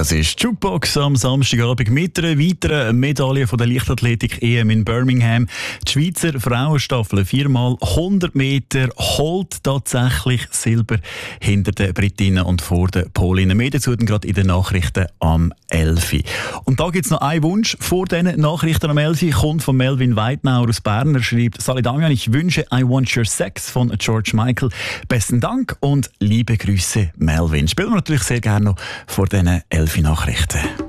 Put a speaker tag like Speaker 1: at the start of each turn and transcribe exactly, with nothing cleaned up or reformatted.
Speaker 1: Das ist Jukebox am Samstagabend mit einer weiteren Medaille von der Leichtathletik-E M in Birmingham. Die Schweizer Frauenstaffel viermal hundert Meter holt tatsächlich Silber hinter den Britinnen und vor den Polinnen. Mehr dazu gerade in den Nachrichten am elf Uhr. Und da gibt es noch einen Wunsch vor diesen Nachrichten am elf Uhr. Kommt von Melvin Weidnauer aus Bern. Er schreibt: Sali Damian, ich wünsche I Want Your Sex von George Michael. Besten Dank und liebe Grüße, Melvin. Spielen wir natürlich sehr gerne noch vor diesen elf Nachrichten.